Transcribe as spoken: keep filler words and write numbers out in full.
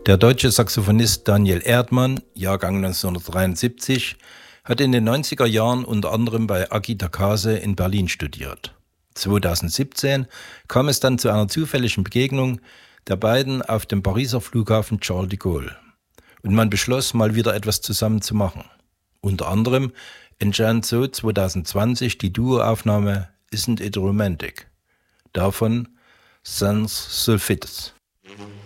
Der deutsche Saxophonist Daniel Erdmann, Jahrgang neunzehnhundertdreiundsiebzig, hat in den neunziger Jahren unter anderem bei Aki Takase in Berlin studiert. zweitausendsiebzehn kam es dann zu einer zufälligen Begegnung der beiden auf dem Pariser Flughafen Charles de Gaulle. Und man beschloss, mal wieder etwas zusammen zu machen. Unter anderem entstand so zweitausendzwanzig die Duoaufnahme Isn't It Romantic? Davon Sans Sulfites.